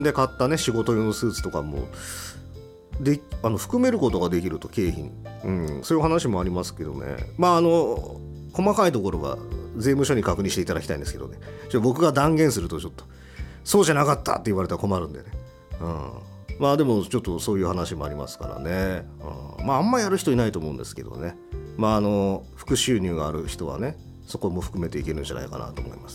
で買ったね仕事用のスーツとかもで含めることができると経費に、そういう話もありますけどね。細かいところは税務署に確認していただきたいんですけどね。僕が断言するとちょっとそうじゃなかったって言われたら困るんでね、でもちょっとそういう話もありますからね、あんまやる人いないと思うんですけどね。副収入がある人はねそこも含めていけるんじゃないかなと思います。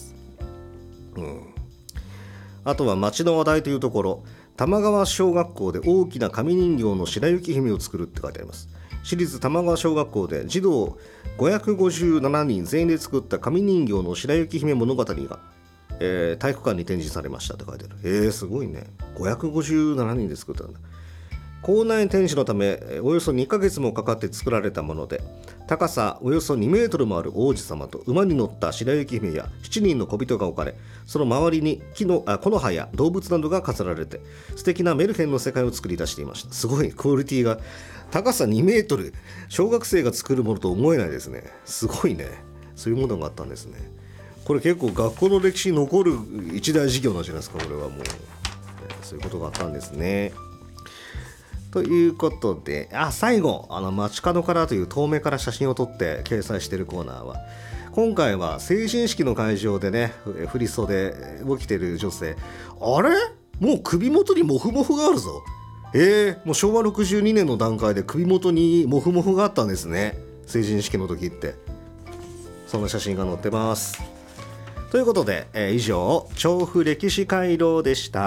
あとは町の話題というところ、玉川小学校で大きな紙人形の白雪姫を作るって書いてあります。私立玉川小学校で児童557人全員で作った紙人形の白雪姫物語が、体育館に展示されましたって書いてある。すごいね。557人で作ったんだ。校内展示のためおよそ2ヶ月もかかって作られたもので、高さおよそ2メートルもある王子様と馬に乗った白雪姫や7人の小人が置かれ、その周りに木の葉や動物などが飾られて素敵なメルヘンの世界を作り出していました。すごいクオリティが、高さ2メートル、小学生が作るものと思えないですね。すごいね。そういうものがあったんですね。これ結構学校の歴史に残る一大事業なんじゃないですか。これはもうそういうことがあったんですね。ということで、最後街角からという遠目から写真を撮って掲載しているコーナーは、今回は成人式の会場でね振り袖を着ている女性、あれもう首元にモフモフがあるぞ。もう昭和62年の段階で首元にモフモフがあったんですね。成人式の時ってその写真が載ってます。ということで、以上調布歴史回廊でした。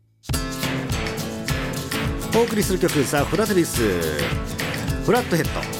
お送りする曲ザ・フラテリスフラットヘッド。